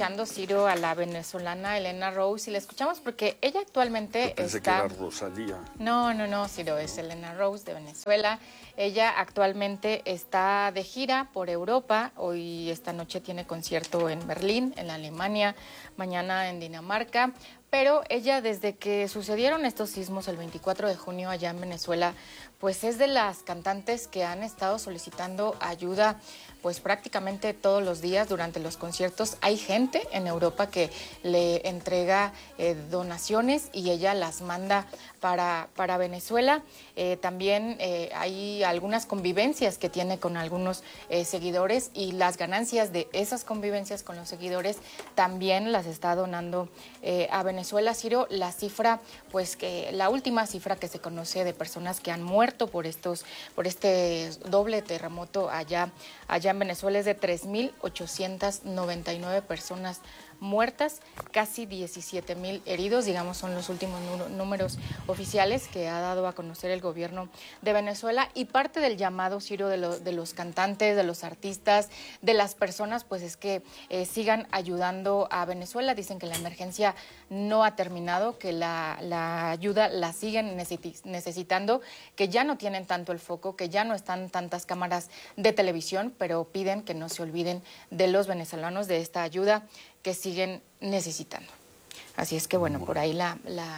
escuchando, Ciro, a la venezolana Elena Rose, y la escuchamos porque ella actualmente Yo pensé está... que era Rosalía. No, Ciro, es Elena Rose de Venezuela. Ella actualmente está de gira por Europa. Hoy, esta noche, tiene concierto en Berlín, en Alemania, mañana en Dinamarca. Pero ella, desde que sucedieron estos sismos el 24 de junio allá en Venezuela, pues es de las cantantes que han estado solicitando ayuda pues prácticamente todos los días durante los conciertos. Hay gente en Europa que le entrega donaciones y ella las manda para Venezuela. También hay algunas convivencias que tiene con algunos seguidores, y las ganancias de esas convivencias con los seguidores también las está donando a Venezuela. Ciro, la cifra, pues que la última cifra que se conoce de personas que han muerto por este doble terremoto allá en Venezuela es de 3.899 personas muertas, casi 17,000 heridos, digamos, son los últimos números oficiales que ha dado a conocer el gobierno de Venezuela. Y parte del llamado, Ciro, de los cantantes, de los artistas, de las personas, pues es que sigan ayudando a Venezuela. Dicen que la emergencia no ha terminado, que la ayuda la siguen necesitando, que ya no tienen tanto el foco, que ya no están tantas cámaras de televisión, pero piden que no se olviden de los venezolanos, de esta ayuda que siguen necesitando. Así es que, bueno, por ahí la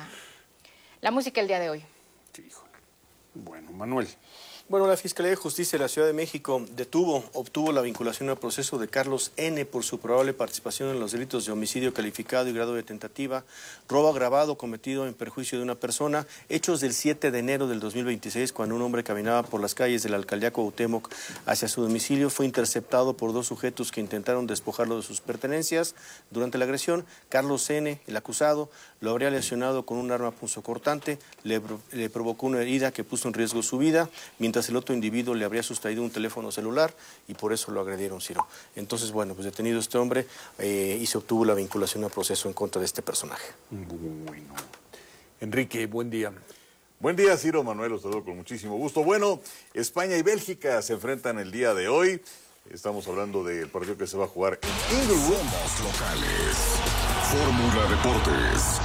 música el día de hoy. Sí, híjole. Bueno, Manuel. Bueno, la Fiscalía de Justicia de la Ciudad de México obtuvo la vinculación al proceso de Carlos N. por su probable participación en los delitos de homicidio calificado y grado de tentativa, robo agravado cometido en perjuicio de una persona, hechos del 7 de enero del 2026, cuando un hombre caminaba por las calles de la alcaldía Cuauhtémoc hacia su domicilio, fue interceptado por dos sujetos que intentaron despojarlo de sus pertenencias. Durante la agresión, Carlos N., el acusado, lo habría lesionado con un arma punzocortante, le provocó una herida que puso en riesgo su vida, mientras el otro individuo le habría sustraído un teléfono celular y por eso lo agredieron, Ciro. Entonces, bueno, pues detenido este hombre y se obtuvo la vinculación al proceso en contra de este personaje. Bueno. Enrique, buen día. Buen día, Ciro. Manuel, los saludo con muchísimo gusto. Bueno, España y Bélgica se enfrentan el día de hoy. Estamos hablando del partido que se va a jugar en Inglewood. Somos locales. Fórmula Deportes.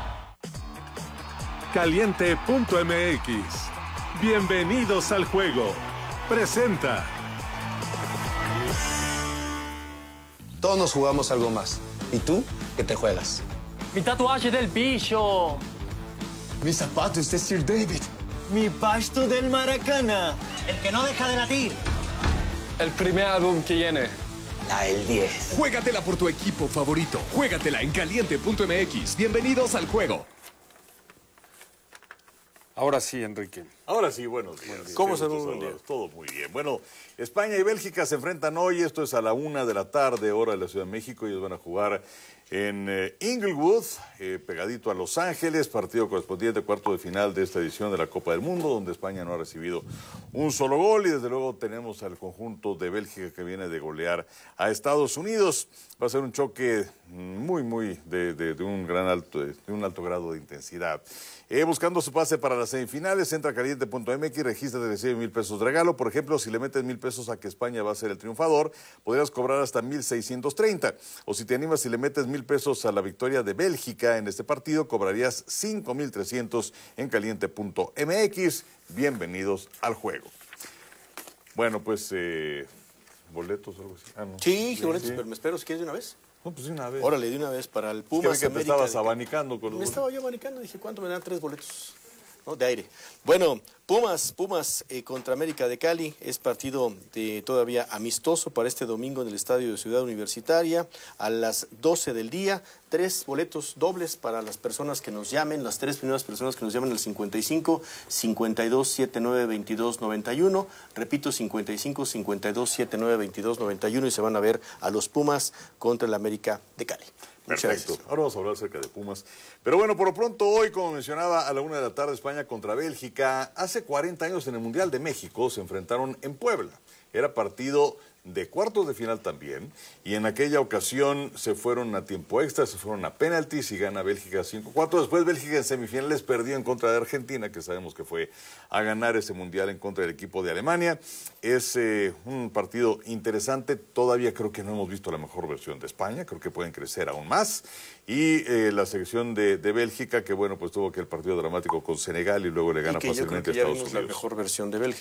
Caliente.mx. Bienvenidos al juego. Presenta. Todos nos jugamos algo más. ¿Y tú? ¿Qué te juegas? Mi tatuaje del bicho. Mis zapatos de Sir David. Mi pasto del Maracana. El que no deja de latir. El primer álbum que viene. El 10. Juégatela por tu equipo favorito. Juégatela en Caliente.mx. Bienvenidos al juego. Ahora sí, Enrique. Ahora sí, bueno. ¿Cómo se Todo muy bien. Bueno, España y Bélgica se enfrentan hoy. Esto es a la 1 de la tarde, hora de la Ciudad de México. Ellos van a jugar en Inglewood, pegadito a Los Ángeles, partido correspondiente a cuarto de final de esta edición de la Copa del Mundo, donde España no ha recibido un solo gol, y desde luego tenemos al conjunto de Bélgica que viene de golear a Estados Unidos. Va a ser un choque muy de un alto grado de intensidad. Buscando su pase para las semifinales, entra a Caliente.mx y regístrate, recibe 1,000 pesos de regalo. Por ejemplo, si le metes 1,000 pesos a que España va a ser el triunfador, podrías cobrar hasta 1,630. O si te animas y le metes 1,000 pesos a la victoria de Bélgica en este partido, cobrarías 5,300 en Caliente.mx. Bienvenidos al juego. Bueno, pues, boletos o algo así. No. Sí, boletos, pero me espero, si quieres de una vez. No, pues de una vez. Órale, de una vez, para el Pumas. Es que te estabas abanicando con los... Me estaba yo abanicando, dije, ¿cuánto me dan 3 boletos? ¿No? De aire. Bueno, Pumas contra América de Cali es partido todavía amistoso para este domingo en el Estadio de Ciudad Universitaria a las 12 del día. 3 boletos dobles para las personas que nos llamen, las 3 primeras personas que nos llamen al 55 52 79 22 91. Repito, 55 52 79 22 91 y se van a ver a los Pumas contra el América de Cali. Perfecto. Ahora vamos a hablar acerca de Pumas. Pero bueno, por lo pronto hoy, como mencionaba, a la 1 de la tarde, España contra Bélgica. Hace 40 años en el Mundial de México se enfrentaron en Puebla. Era partido de cuartos de final también, y en aquella ocasión se fueron a tiempo extra, se fueron a penaltis y gana Bélgica 5-4. Después Bélgica en semifinales perdió en contra de Argentina, que sabemos que fue a ganar ese mundial en contra del equipo de Alemania. Es un partido interesante, todavía creo que no hemos visto la mejor versión de España, creo que pueden crecer aún más. Y la selección de Bélgica, que bueno, pues tuvo que el partido dramático con Senegal y luego le gana fácilmente a Estados Unidos. La mejor versión de Bélgica.